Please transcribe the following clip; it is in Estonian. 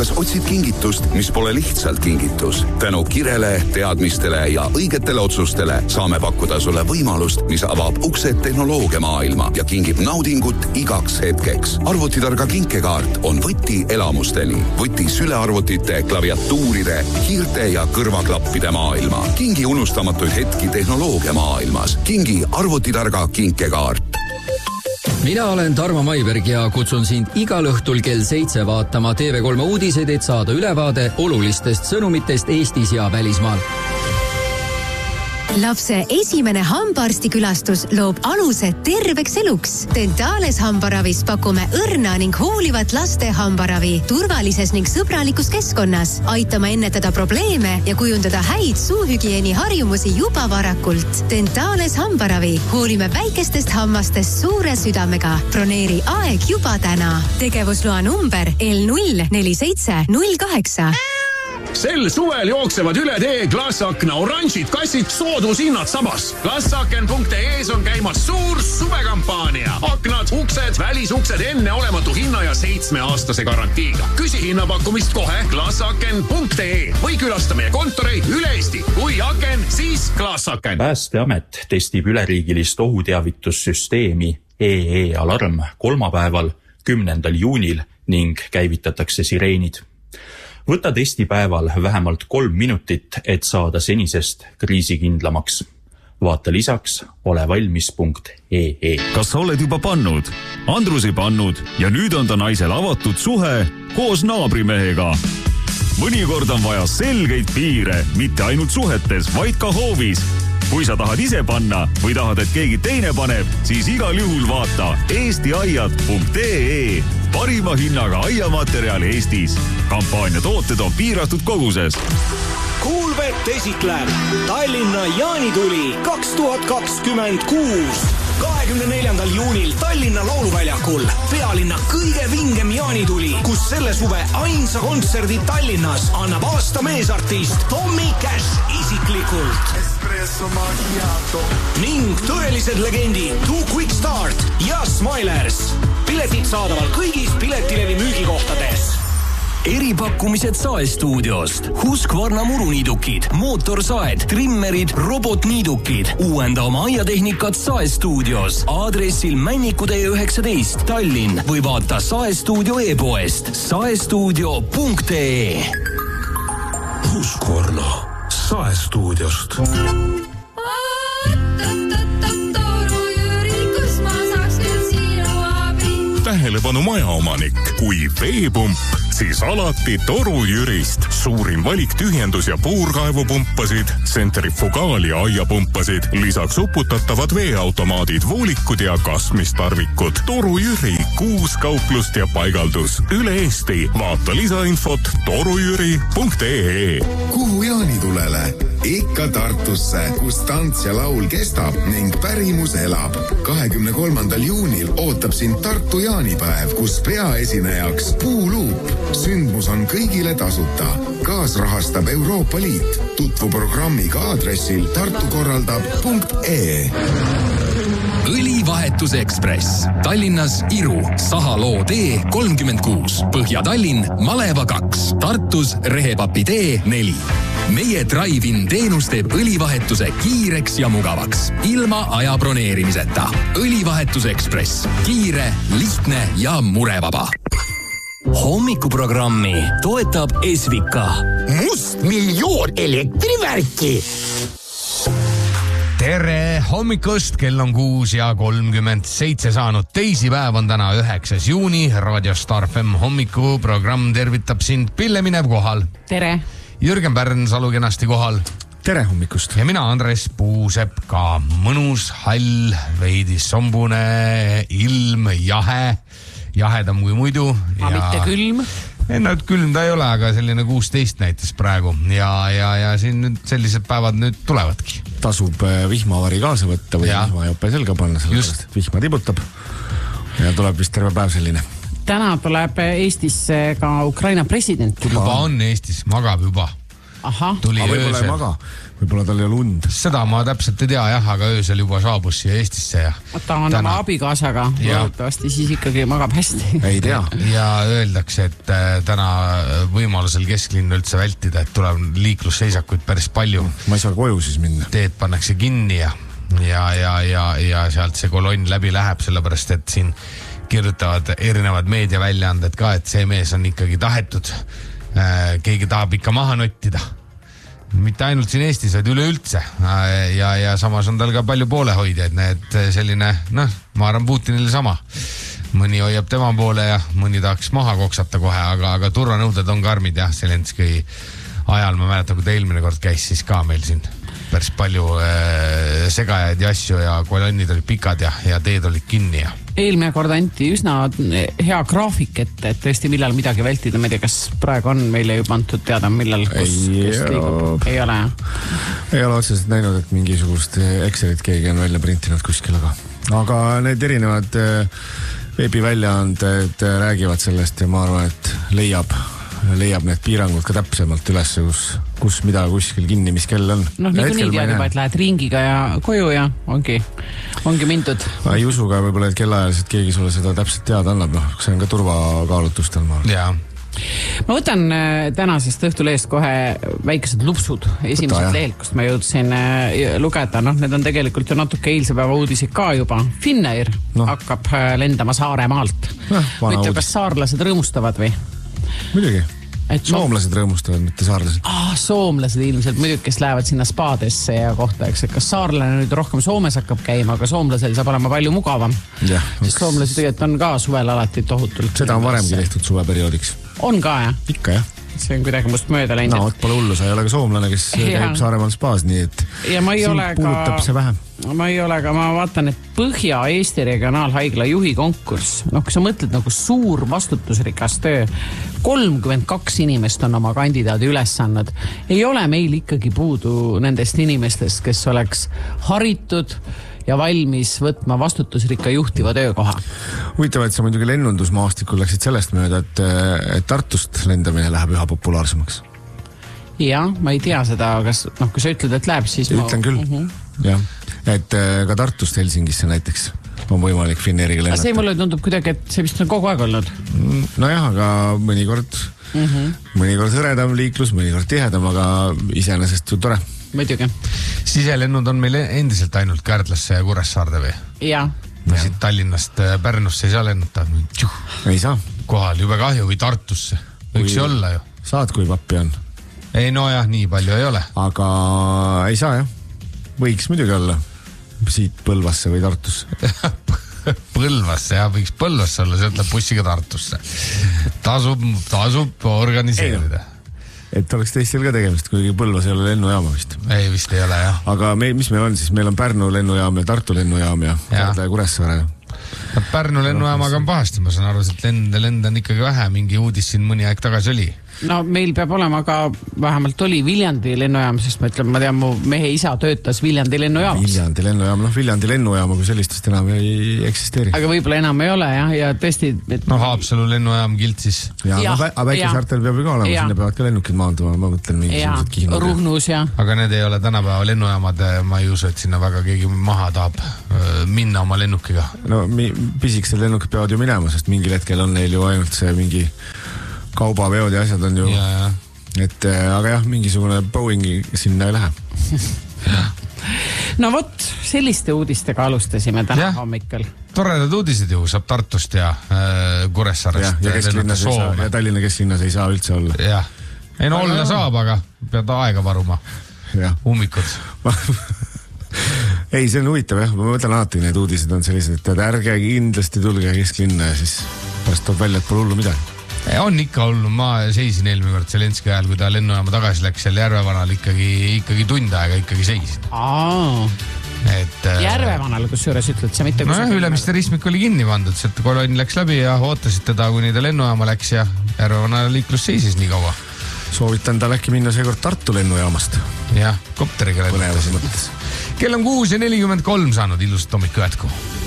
kas otsid kingitust, mis pole lihtsalt kingitus? Tänu kirele, teadmistele ja õigetele otsustele saame pakkuda sulle võimalust, mis avab uksed tehnoloogia maailma ja kingib naudingut igaks hetkeks. Arvutitarga kinkekaart on võti elamusteni. Võti sülearvutite, klaviatuuride, hiirte ja kõrvaklappide maailma. Kingi unustamatuid hetki tehnoloogia maailmas. Kingi arvutitarga kinkekaart. Mina olen Tarmo Maiberg ja kutsun sind igal õhtul kell 7 vaatama TV3 uudiseid, et saada ülevaade olulistest sõnumitest Eestis ja välismaal. Lapse esimene hambaarstikülastus loob aluse terveks eluks. Dentales hambaravis pakume õrna ning hoolivat laste hambaravi turvalises ning sõbralikus keskkonnas. Aitame ennetada probleeme ja kujundada häid suuhügieeni harjumusi juba varakult. Dentales hambaravi. Hoolime väikestest hammastest suure südamega. Broneeri aeg juba täna. Tegevusloa number L04708. Sel suvel jooksevad üle tee Glassakna oranžid kassid soodushinnad sabas. Glassaken.ee on käimas suur suvekampaania. Aknad, uksed, välisuksed enneolematu hinna ja 7-aastase garantiiga. Küsi hinnapakkumist kohe Glassaken.ee või külasta meie kontoreid üle Eesti. Kui aken, siis Glassaken. Päästeamet testib üleriigilist ohuteavitussüsteemi EE-alarm kolmapäeval 10. juunil ning käivitatakse sireenid. Võta testipäeval vähemalt 3 minutit, et saada senisest kriisikindlamaks. Vaata lisaks olevalmis.ee. Kas sa oled juba pannud? Andrus ei pannud ja nüüd on ta naisel avatud suhe koos naabrimehega. Mõnikord on vaja selgeid piire, mitte ainult suhetes, vaid ka hoovis. Kui sa tahad ise panna või tahad, et keegi teine paneb, siis igal juhul vaata eestiaiad.ee. Parima hinnaga aiamaterjal Eestis. Kampaania tooted on piiratud koguses. Kuulvet esitleb Tallinna jaanituli 2026. 24. juunil Tallinna lauluväljakul pealinna kõige vingem jaanituli, kus selle suve ainsa kontserdi Tallinnas annab aasta meesartist Tommy Cash isiklikult. Ning tõelised legendid Too Quick Start ja Smilers. Piletid saadaval kõigis piletilevi müügikohtades. Eripakkumised Saestuudiost. Husqvarna muruniidukid, mootorsaed, trimmerid, robotniidukid. Uuenda oma aiatehnikat Saestuudios. Aadressil Männikutee 19 Tallinn või vaata Saestuudio e-poest saestuudio.ee. Husqvarna Saestuudiost. Tähelepanu majaomanik, kui veepump, siis alati Toru Jürist. Suurim valik tühjendus- ja puurkaevupumpasid, centrifugaal- ja aiapumpasid, lisaks uputatavad veeautomaadid, voolikud ja kasmistarvikud. Toru Jüri, 6 kauplust ja paigaldus üle Eesti. Vaata lisainfot torujüri.ee. Kuhu jaanitulele? Ikka Tartusse, kus tants ja laul kestab ning pärimus elab. 23. juunil ootab sind Tartu jaanipäev, kus peaesinejaks Puuluup. Sündmus on kõigile tasuta. Kaasrahastab Euroopa Liit. Tutvu programmiga aadressil tartukorraldab.ee. Õlivahetus Ekspress. Tallinnas Iru, Sahaloo tee 36, Põhja-Tallinn, Maleva 2, Tartus Rehepapi tee 4. Meie Drive-in teenus teeb õlivahetuse kiireks ja mugavaks, ilma aja broneerimiseta. Õlivahetus Ekspress. Kiire, lihtne ja murevaba. Hommikuprogrammi toetab Esvika. Mustmiljoon elektrivärki. Tere hommikust, kell on 6:37 saanud. Teisipäev on täna 9. juuni. Radio Star FM hommikuprogramm tervitab sind Pille Minev kohal. Tere. Jürgen Pärnsalu kenasti kohal. Tere hommikust. Ja mina Andres Puusepp ka. Mõnus, hall, veidi sombune, ilm, jahe, jahedam kui muidu. Mitte külm. Külm ta ei ole, aga selline 16 näitas praegu. Ja siin nüüd sellised päevad nüüd tulevadki. Tasub vihmavari kaasa võtta või vihmajope selga panna, sellepärast, et vihma tibutab. Ja tuleb vist terve päev selline. Täna tuleb Eestisse ka Ukraina president. Juba on Eestis, magab juba. tuli võib-olla ei maga, võib-olla tal ei ole und. Seda ma täpselt ei tea jah, aga öösel juba saabus siia Eestisse ja ta on oma abikaasaga, loodetavasti siis ikkagi magab hästi. Ei tea. Ja öeldakse, et täna võimalusel kesklinna üldse vältida, et tuleb liiklusseisakuid päris palju. Ma ei saa koju siis minna. Teed pannakse kinni ja sealt see kolonn läbi läheb, sellepärast et siin kirjutavad erinevad meediaväljaanded ka, et see mees on ikkagi tahetud. Keegi tahab ikka maha nottida. Mitte ainult siin Eestis, vaid üleüldse. Ja samas on tal ka palju poolehoidjaid, et selline, ma arvan Putinile sama. Mõni hoiab tema poole ja mõni tahaks maha koksata kohe, aga turvanõuded on karmid jah, Zelenski ajal ma mäletan, kui ta eelmine kord käis, siis ka meil siin päris palju segajaid ja asju ja kolonnid olid pikad ja teed olid kinni ja eelmine kord anti üsna hea graafik, et tõesti millal midagi vältida, ma ei tea, kas praegu on meile juba antud teada, millal kus liigub, ei ole ei ole otseselt näinud, et mingisugust Excelit keegi on välja printinud kuskil, aga need erinevad veebiväljaanded räägivad sellest ja ma arvan, et leiab need piirangud ka täpsemalt üles, kus mida kuskil kinni, mis kell on. Nii tead juba, et lähed ringiga ja koju ja ongi mindud. Ma ei usu ka võib-olla, et kellaajaliselt keegi sulle seda täpselt teada annab, see on ka turvakaalutustel. Ma võtan tänasest õhtuleest kohe väikesed lupsud esimesed lehelt, kust ma jõudsin lugeda. Need on tegelikult ju natuke eilse päeva uudised ka juba. Finnair hakkab lendama Saaremaalt. Võite, kas saarlased rõõmustavad või? Muidugi. Soomlased rõõmustavad, mitte saarlased. Soomlased ilmselt muidugi, kes lähevad sinna spaadesse ja kohta, eks, et kas saarlane nüüd rohkem Soomes hakkab käima, aga soomlasel saab olema palju mugavam. Sest soomlased tegelikult on ka suvel alati tohutult. Seda on varemgi tehtud suveperioodiks. On ka, jah? Ikka, jah. See on kuidagi must mööda läinud. No, pole hullu, sa ei ole ka soomlane, kes käib Saaremaal spaas, nii et sind puudutab see vähem. Ma vaatan, et Põhja-Eesti regionaalhaigla juhi konkurss, kui sa mõtled nagu suur vastutusrikas töö, 32 inimest on oma kandidaadi üles andnud. Ei ole meil ikkagi puudu nendest inimestest, kes oleks haritud ja valmis võtma vastutusrikka juhtiva töökoha. Huvitav, et sa muidugi lennundusmaastikul läksid sellest mööda, et Tartust lendamine läheb üha populaarsemaks. Jah, ma ei tea seda, aga kui sa ütled, et läheb, siis ütlen küll, jah. Et ka Tartust Helsingisse näiteks on võimalik Finnairiga lennata. See mulle tundub kuidagi, et see vist on kogu aeg olnud. Nojah, aga mõnikord hõredam liiklus, mõnikord tihedam, aga iseenesest ju tore. Muidugi. Siselennud on meil endiselt ainult Kärdlasse ja Kuressaarde või? Jaa. Siit Tallinnast Pärnusse ei saa lennuta. Ei saa. Kohal jube kahju või Tartusse. Võiks ju olla ju. Saad, kui pappi on? Ei, no jah, nii palju ei ole. Aga ei saa jah. Võiks muidugi olla. Siit Põlvasse või Tartusse. Põlvasse, jah, võiks Põlvasse olla, sealt läheb bussiga Tartusse. Tasub organiseerida. Et oleks teistel ka tegemist, kuigi Põlvas ei ole lennujaama vist. Ei, vist ei ole, jah. Aga mis meil on siis? Meil on Pärnu lennujaam ja Tartu lennujaam ja Kardla ja Kuressaare. Pärnu lennujaamaga on pahasti, ma saan aru, et lend on ikkagi vähe, mingi uudis siin mõni aeg tagasi oli. No meil peab olema ka, vähemalt oli Viljandi lennujaam, sest ma tean, mu mehe isa töötas Viljandi lennujaamas. Viljandi lennujaama kui sellistest enam ei eksisteeri. Aga võib-olla enam ei ole, jah, ja tõesti... Haapsalu lennujaam Kiltsis. Aga väikesaartel peab ju ka olema, sinna peavad ka lennukid maanduma, ma mõtlen mingisugused Kihnud. Ruhnus, jah. Aga need ei ole tänapäeva lennujaamad, ma ei usu, et sinna väga keegi maha tahab minna oma lennukiga. No pisikesed lennukid peavad ju minema, sest mingil hetkel on neil ju ainult see mingi kaubaveod ja asjad on ju, et aga jah, mingisugune Boeingi sinna ei lähe. No vot, selliste uudistega alustasime täna hommikul. Toredad uudised ju, saab Tartust ja Kuressaarest. Ja Tallinna kesklinnas ei saa üldse olla. Jah, ei no olla saab, aga pead aega varuma. Ummikud. Ei, see on huvitav jah, ma mõtlen alati, need uudised on sellised, et ärge kindlasti tulge kesklinna ja siis pärast tuleb välja, et pole hullu midagi. On ikka hullu, ma seisin eelmine kord Zelenski ajal, kui ta lennujaama tagasi läks seal Järvevanal ikkagi tund aega ikkagi seisin. Järvevanal, kus juures ütled sa mitte kusagil? No Ülemiste ristmik oli kinni pandud, sealt kolonn läks läbi ja ootasid teda, kuni ta lennujaama läks ja Järvevana liiklus seisis nii kaua. Soovitan tal äkki minna seekord Tartu lennujaamast. Jah, kopteriga lennujaamast. Kell on 6:43 saanud, ilusat hommiku jätku.